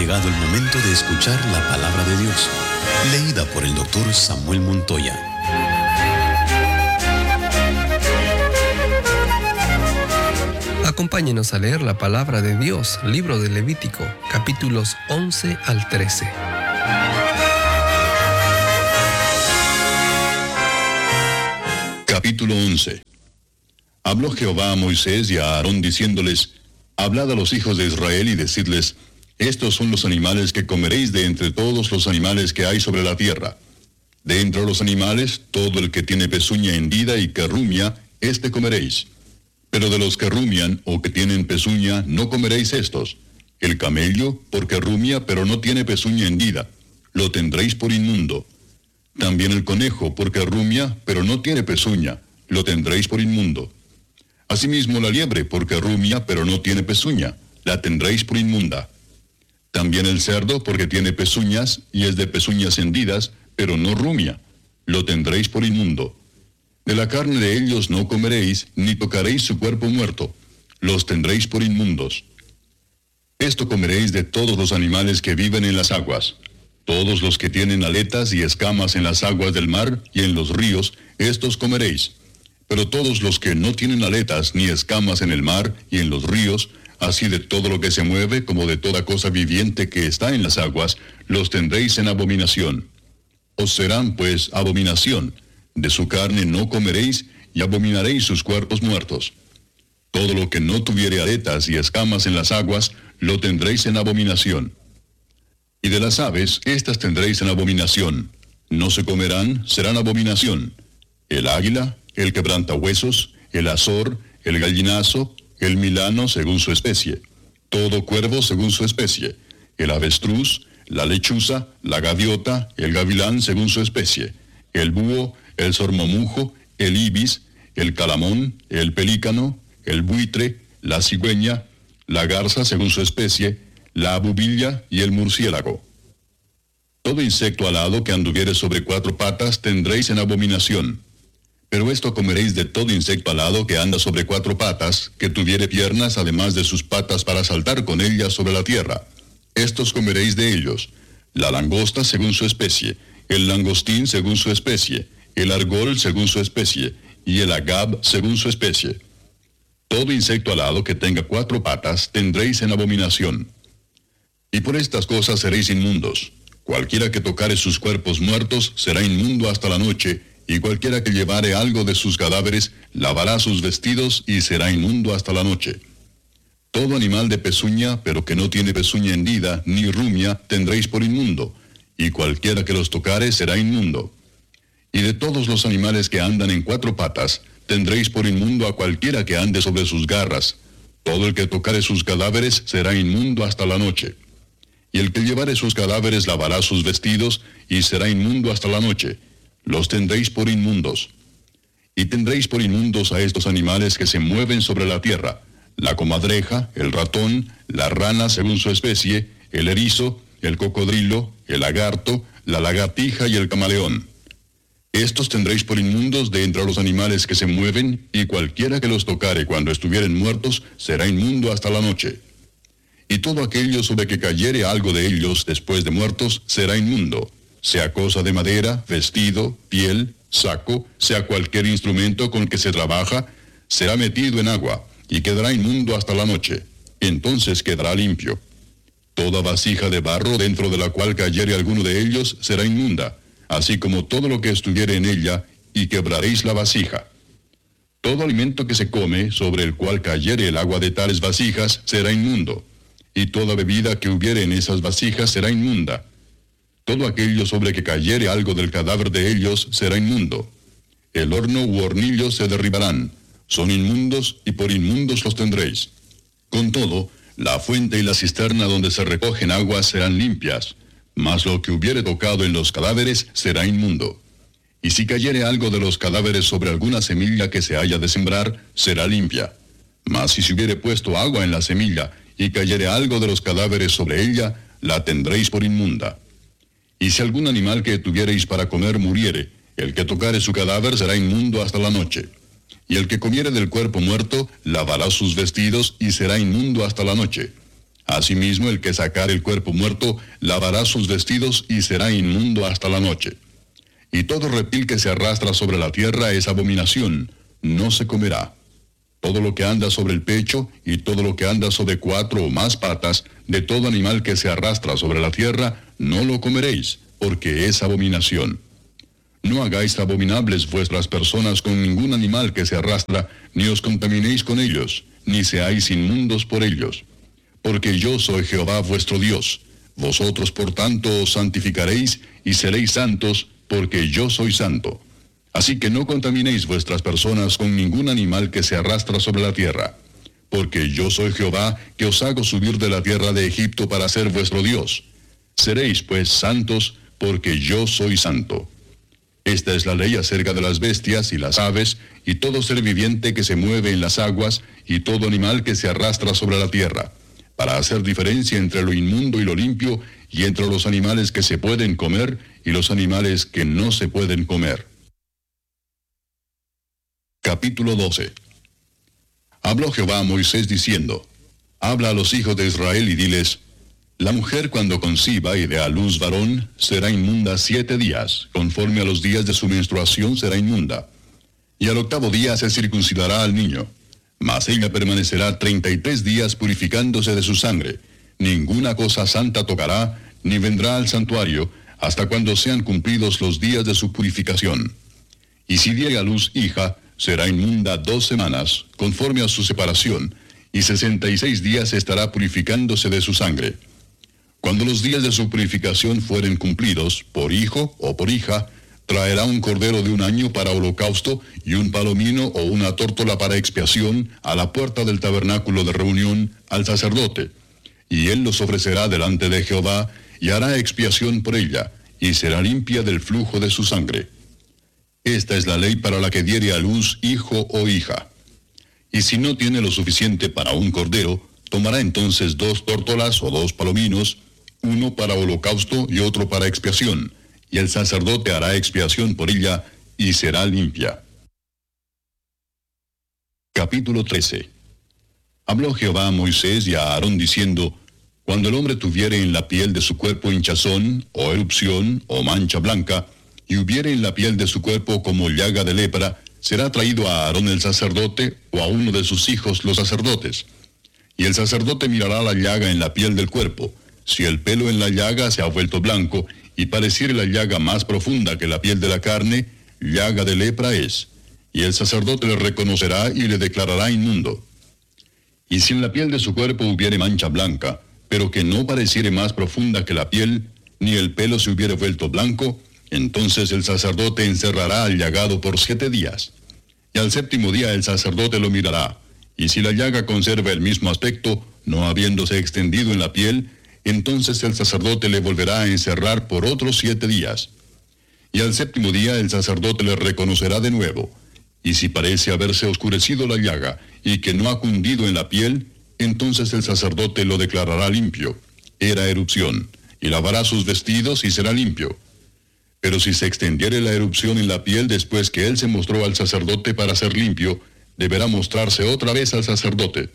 llegado el momento de escuchar la palabra de Dios, leída por el doctor Samuel Montoya. Acompáñenos a leer la palabra de Dios, libro de Levítico, capítulos 11 al 13. Capítulo 11. Habló Jehová a Moisés y a Aarón diciéndoles: Hablad a los hijos de Israel y decidles: Estos son los animales que comeréis de entre todos los animales que hay sobre la tierra. De entre los animales, todo el que tiene pezuña hendida y que rumia, éste comeréis. Pero de los que rumian o que tienen pezuña, no comeréis estos. El camello, porque rumia, pero no tiene pezuña hendida, lo tendréis por inmundo. También el conejo, porque rumia, pero no tiene pezuña, lo tendréis por inmundo. Asimismo la liebre, porque rumia, pero no tiene pezuña, la tendréis por inmunda. También el cerdo, porque tiene pezuñas, y es de pezuñas hendidas, pero no rumia, lo tendréis por inmundo. De la carne de ellos no comeréis, ni tocaréis su cuerpo muerto, los tendréis por inmundos. Esto comeréis de todos los animales que viven en las aguas. Todos los que tienen aletas y escamas en las aguas del mar y en los ríos, estos comeréis. Pero todos los que no tienen aletas ni escamas en el mar y en los ríos, así de todo lo que se mueve como de toda cosa viviente que está en las aguas, los tendréis en abominación. Os serán pues abominación. De su carne no comeréis, y abominaréis sus cuerpos muertos. Todo lo que no tuviere aletas y escamas en las aguas, lo tendréis en abominación. Y de las aves, estas tendréis en abominación. No se comerán, serán abominación. El águila, el quebrantahuesos, el azor, el gallinazo, el milano según su especie. Todo cuervo según su especie. El avestruz, la lechuza, la gaviota, el gavilán según su especie. El búho, el sormomujo, el ibis, el calamón, el pelícano, el buitre, la cigüeña, la garza según su especie, la abubilla y el murciélago. Todo insecto alado que anduviere sobre 4 patas tendréis en abominación. Pero esto comeréis de todo insecto alado que anda sobre 4 patas, que tuviere piernas además de sus patas para saltar con ellas sobre la tierra. Estos comeréis de ellos: la langosta según su especie, el langostín según su especie, el argol según su especie, y el agab según su especie. Todo insecto alado que tenga 4 patas tendréis en abominación. Y por estas cosas seréis inmundos. Cualquiera que tocare sus cuerpos muertos será inmundo hasta la noche, y cualquiera que llevare algo de sus cadáveres lavará sus vestidos y será inmundo hasta la noche. Todo animal de pezuña, pero que no tiene pezuña hendida ni rumia, tendréis por inmundo, y cualquiera que los tocare será inmundo. Y de todos los animales que andan en 4 patas, tendréis por inmundo a cualquiera que ande sobre sus garras. Todo el que tocare sus cadáveres será inmundo hasta la noche. Y el que llevare sus cadáveres lavará sus vestidos y será inmundo hasta la noche. Los tendréis por inmundos. Y tendréis por inmundos a estos animales que se mueven sobre la tierra: la comadreja, el ratón, la rana según su especie, el erizo, el cocodrilo, el lagarto, la lagartija y el camaleón. Estos tendréis por inmundos de entre los animales que se mueven, y cualquiera que los tocare cuando estuvieren muertos será inmundo hasta la noche. Y todo aquello sobre que cayere algo de ellos después de muertos será inmundo, sea cosa de madera, vestido, piel, saco, sea cualquier instrumento con que se trabaja, será metido en agua, y quedará inmundo hasta la noche. Entonces quedará limpio. Toda vasija de barro dentro de la cual cayere alguno de ellos será inmunda, así como todo lo que estuviere en ella, y quebraréis la vasija. Todo alimento que se come, sobre el cual cayere el agua de tales vasijas, será inmundo, y toda bebida que hubiere en esas vasijas será inmunda. Todo aquello sobre que cayere algo del cadáver de ellos será inmundo. El horno u hornillo se derribarán, son inmundos, y por inmundos los tendréis. Con todo, la fuente y la cisterna donde se recogen aguas serán limpias, mas lo que hubiere tocado en los cadáveres será inmundo. Y si cayere algo de los cadáveres sobre alguna semilla que se haya de sembrar, será limpia. Mas si se hubiere puesto agua en la semilla, y cayere algo de los cadáveres sobre ella, la tendréis por inmunda. Y si algún animal que tuviereis para comer muriere, el que tocare su cadáver será inmundo hasta la noche. Y el que comiere del cuerpo muerto, lavará sus vestidos y será inmundo hasta la noche. Asimismo, el que sacare el cuerpo muerto, lavará sus vestidos y será inmundo hasta la noche. Y todo reptil que se arrastra sobre la tierra es abominación, no se comerá. Todo lo que anda sobre el pecho y todo lo que anda sobre 4 o más patas, de todo animal que se arrastra sobre la tierra, no lo comeréis, porque es abominación. No hagáis abominables vuestras personas con ningún animal que se arrastra, ni os contaminéis con ellos, ni seáis inmundos por ellos. Porque yo soy Jehová vuestro Dios. Vosotros por tanto os santificaréis y seréis santos, porque yo soy santo. Así que no contaminéis vuestras personas con ningún animal que se arrastra sobre la tierra. Porque yo soy Jehová, que os hago subir de la tierra de Egipto para ser vuestro Dios. Seréis pues santos, porque yo soy santo. Esta es la ley acerca de las bestias y las aves, y todo ser viviente que se mueve en las aguas, y todo animal que se arrastra sobre la tierra, para hacer diferencia entre lo inmundo y lo limpio, y entre los animales que se pueden comer y los animales que no se pueden comer. Capítulo 12. Habló Jehová a Moisés diciendo: Habla a los hijos de Israel y diles: La mujer cuando conciba y dé a luz varón, será inmunda 7 días, conforme a los días de su menstruación será inmunda. Y al 8º día se circuncidará al niño. Mas ella permanecerá 33 días purificándose de su sangre. Ninguna cosa santa tocará, ni vendrá al santuario, hasta cuando sean cumplidos los días de su purificación. Y si diere a luz hija, será inmunda 2 semanas, conforme a su separación, y 66 días estará purificándose de su sangre. Cuando los días de su purificación fueren cumplidos, por hijo o por hija, traerá un cordero de 1 año para holocausto, y un palomino o una tórtola para expiación, a la puerta del tabernáculo de reunión, al sacerdote. Y él los ofrecerá delante de Jehová, y hará expiación por ella, y será limpia del flujo de su sangre. Esta es la ley para la que diere a luz hijo o hija. Y si no tiene lo suficiente para un cordero, tomará entonces 2 tórtolas o 2 palominos, uno para holocausto y otro para expiación, y el sacerdote hará expiación por ella, y será limpia. Capítulo 13. Habló Jehová a Moisés y a Aarón diciendo: Cuando el hombre tuviere en la piel de su cuerpo hinchazón, o erupción, o mancha blanca, y hubiere en la piel de su cuerpo como llaga de lepra, será traído a Aarón el sacerdote, o a uno de sus hijos los sacerdotes. Y el sacerdote mirará la llaga en la piel del cuerpo. Si el pelo en la llaga se ha vuelto blanco, y pareciere la llaga más profunda que la piel de la carne, llaga de lepra es. Y el sacerdote le reconocerá y le declarará inmundo. Y si en la piel de su cuerpo hubiere mancha blanca, pero que no pareciere más profunda que la piel, ni el pelo se hubiere vuelto blanco, entonces el sacerdote encerrará al llagado por 7 días. Y al 7º día el sacerdote lo mirará. Y si la llaga conserva el mismo aspecto, no habiéndose extendido en la piel, entonces el sacerdote le volverá a encerrar por otros 7 días. Y al 7º día el sacerdote le reconocerá de nuevo. Y si parece haberse oscurecido la llaga, y que no ha cundido en la piel, entonces el sacerdote lo declarará limpio. Era erupción, y lavará sus vestidos y será limpio. Pero si se extendiere la erupción en la piel después que él se mostró al sacerdote para ser limpio, deberá mostrarse otra vez al sacerdote.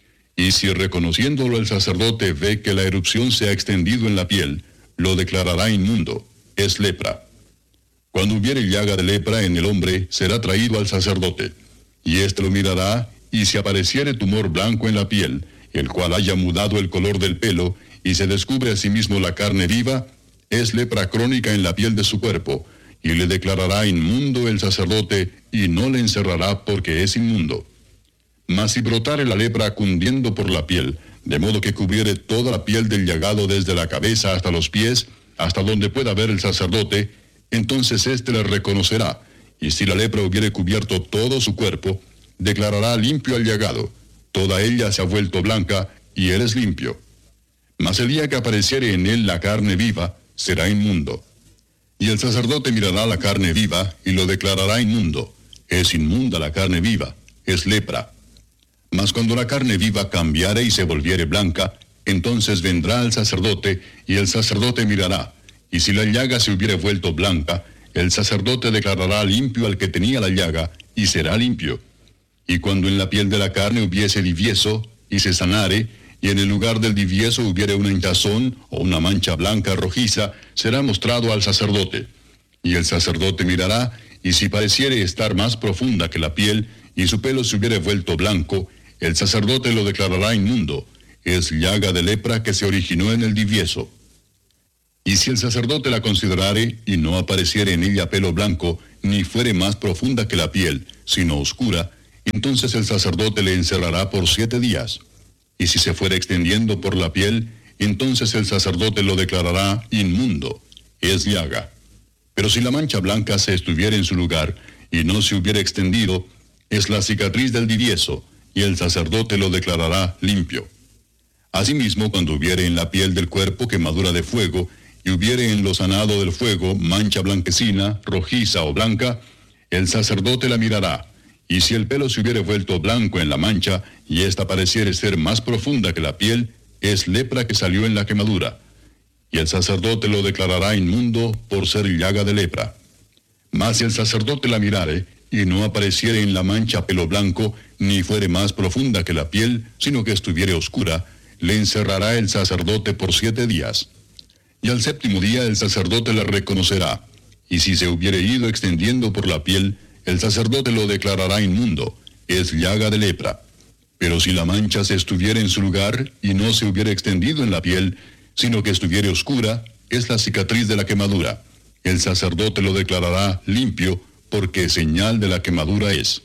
Y si reconociéndolo el sacerdote ve que la erupción se ha extendido en la piel, lo declarará inmundo, es lepra. Cuando hubiere llaga de lepra en el hombre, será traído al sacerdote. Y éste lo mirará, y si apareciere tumor blanco en la piel, el cual haya mudado el color del pelo, y se descubre asimismo la carne viva, es lepra crónica en la piel de su cuerpo, y le declarará inmundo el sacerdote, y no le encerrará porque es inmundo. Mas si brotare la lepra cundiendo por la piel, de modo que cubriere toda la piel del llagado desde la cabeza hasta los pies, hasta donde pueda ver el sacerdote, entonces éste le reconocerá, y si la lepra hubiere cubierto todo su cuerpo, declarará limpio al llagado. Toda ella se ha vuelto blanca, y él es limpio. Mas el día que apareciere en él la carne viva, será inmundo. Y el sacerdote mirará la carne viva, y lo declarará inmundo. Es inmunda la carne viva, es lepra. Mas cuando la carne viva cambiare y se volviere blanca, entonces vendrá al sacerdote, y el sacerdote mirará. Y si la llaga se hubiere vuelto blanca, el sacerdote declarará limpio al que tenía la llaga, y será limpio. Y cuando en la piel de la carne hubiese divieso, y se sanare, y en el lugar del divieso hubiere una hinchazón o una mancha blanca rojiza, será mostrado al sacerdote. Y el sacerdote mirará, y si pareciere estar más profunda que la piel, y su pelo se hubiere vuelto blanco, el sacerdote lo declarará inmundo. Es llaga de lepra que se originó en el divieso. Y si el sacerdote la considerare, y no apareciere en ella pelo blanco, ni fuere más profunda que la piel, sino oscura, entonces el sacerdote le encerrará por 7 días. Y si se fuere extendiendo por la piel, entonces el sacerdote lo declarará inmundo. Es llaga. Pero si la mancha blanca se estuviera en su lugar, y no se hubiera extendido, es la cicatriz del divieso, y el sacerdote lo declarará limpio. Asimismo, cuando hubiere en la piel del cuerpo quemadura de fuego, y hubiere en lo sanado del fuego mancha blanquecina, rojiza o blanca, el sacerdote la mirará, y si el pelo se hubiere vuelto blanco en la mancha, y ésta pareciere ser más profunda que la piel, es lepra que salió en la quemadura. Y el sacerdote lo declarará inmundo por ser llaga de lepra. Mas si el sacerdote la mirare, y no apareciere en la mancha pelo blanco, ni fuere más profunda que la piel, sino que estuviere oscura, le encerrará el sacerdote por 7 días. Y al 7º día el sacerdote la reconocerá, y si se hubiere ido extendiendo por la piel, el sacerdote lo declarará inmundo, es llaga de lepra. Pero si la mancha se estuviera en su lugar, y no se hubiera extendido en la piel, sino que estuviere oscura, es la cicatriz de la quemadura. El sacerdote lo declarará limpio, porque señal de la quemadura es.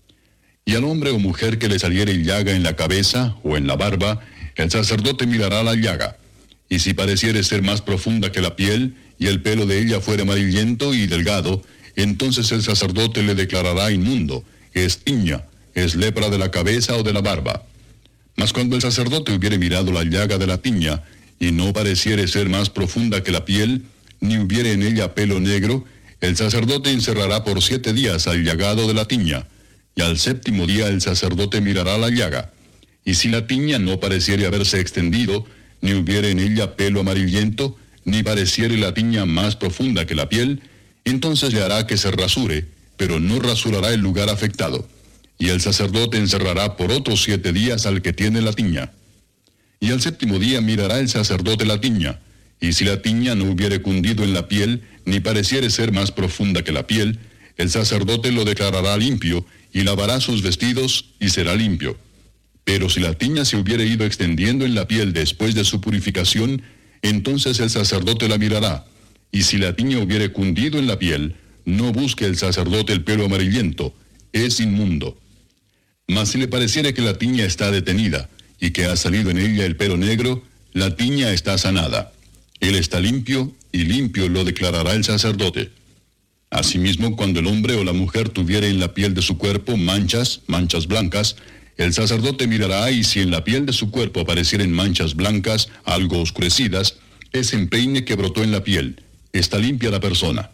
Y al hombre o mujer que le saliere llaga en la cabeza o en la barba, el sacerdote mirará la llaga. Y si pareciere ser más profunda que la piel, y el pelo de ella fuere amarillento y delgado, entonces el sacerdote le declarará inmundo, es tiña, es lepra de la cabeza o de la barba. Mas cuando el sacerdote hubiere mirado la llaga de la tiña, y no pareciere ser más profunda que la piel, ni hubiere en ella pelo negro, el sacerdote encerrará por 7 días al llagado de la tiña, y al 7º día el sacerdote mirará la llaga. Y si la tiña no pareciere haberse extendido, ni hubiere en ella pelo amarillento, ni pareciere la tiña más profunda que la piel, entonces le hará que se rasure, pero no rasurará el lugar afectado. Y el sacerdote encerrará por otros 7 días al que tiene la tiña. Y al 7º día mirará el sacerdote la tiña, y si la tiña no hubiere cundido en la piel, ni pareciere ser más profunda que la piel, el sacerdote lo declarará limpio, y lavará sus vestidos, y será limpio. Pero si la tiña se hubiere ido extendiendo en la piel después de su purificación, entonces el sacerdote la mirará, y si la tiña hubiere cundido en la piel, no busque el sacerdote el pelo amarillento, es inmundo. Mas si le pareciere que la tiña está detenida, y que ha salido en ella el pelo negro, la tiña está sanada. Él está limpio, y limpio lo declarará el sacerdote. Asimismo, cuando el hombre o la mujer tuviere en la piel de su cuerpo manchas blancas, el sacerdote mirará, y si en la piel de su cuerpo aparecieren manchas blancas, algo oscurecidas, es empeine que brotó en la piel, está limpia la persona.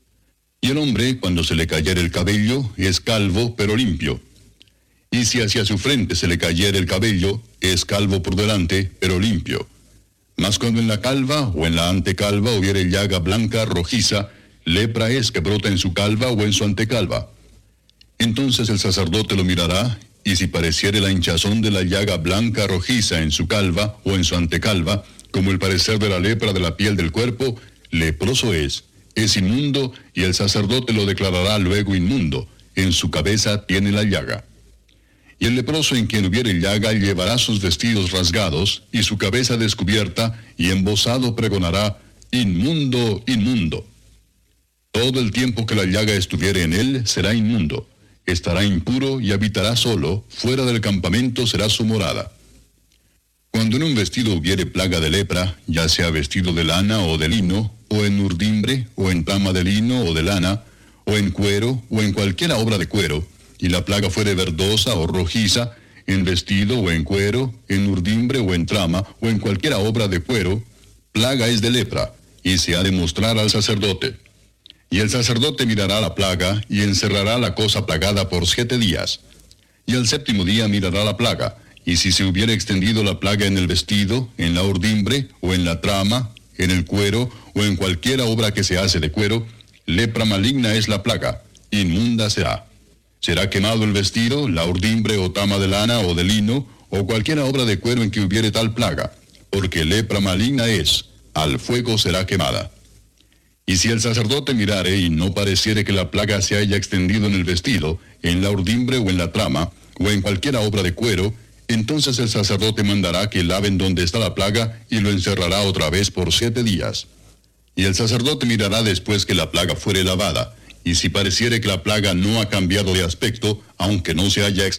Y el hombre, cuando se le cayere el cabello, es calvo, pero limpio. Y si hacia su frente se le cayere el cabello, es calvo por delante, pero limpio. Mas cuando en la calva o en la antecalva hubiere llaga blanca rojiza, lepra es que brota en su calva o en su antecalva. Entonces el sacerdote lo mirará, y si pareciere la hinchazón de la llaga blanca rojiza en su calva o en su antecalva, como el parecer de la lepra de la piel del cuerpo, leproso es inmundo, y el sacerdote lo declarará luego inmundo, en su cabeza tiene la llaga. Y el leproso en quien hubiere llaga llevará sus vestidos rasgados, y su cabeza descubierta, y embozado pregonará, inmundo, inmundo. Todo el tiempo que la llaga estuviere en él, será inmundo. Estará impuro y habitará solo, fuera del campamento será su morada. Cuando en un vestido hubiere plaga de lepra, ya sea vestido de lana o de lino, o en urdimbre, o en trama de lino o de lana, o en cuero, o en cualquiera obra de cuero, y la plaga fuere verdosa o rojiza, en vestido o en cuero, en urdimbre o en trama, o en cualquiera obra de cuero, plaga es de lepra, y se ha de mostrar al sacerdote. Y el sacerdote mirará la plaga, y encerrará la cosa plagada por 7 días. Y al 7º día mirará la plaga, y si se hubiere extendido la plaga en el vestido, en la urdimbre, o en la trama, en el cuero, o en cualquiera obra que se hace de cuero, lepra maligna es la plaga, inmunda será. Será quemado el vestido, la urdimbre o trama de lana o de lino, o cualquiera obra de cuero en que hubiere tal plaga, porque lepra maligna es, al fuego será quemada. Y si el sacerdote mirare y no pareciere que la plaga se haya extendido en el vestido, en la urdimbre o en la trama, o en cualquiera obra de cuero, entonces el sacerdote mandará que laven donde está la plaga y lo encerrará otra vez por 7 días. Y el sacerdote mirará después que la plaga fuere lavada, y si pareciere que la plaga no ha cambiado de aspecto, aunque no se haya extendido,